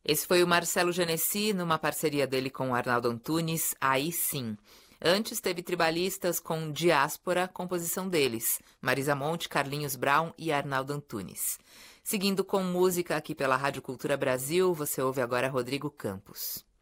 Esse foi o Marcelo Genesi, numa parceria dele com o Arnaldo Antunes, Aí Sim. Antes teve Tribalistas com Diáspora, composição deles, Marisa Monte, Carlinhos Brown e Arnaldo Antunes. Seguindo com música aqui pela Rádio Cultura Brasil, você ouve agora Rodrigo Campos.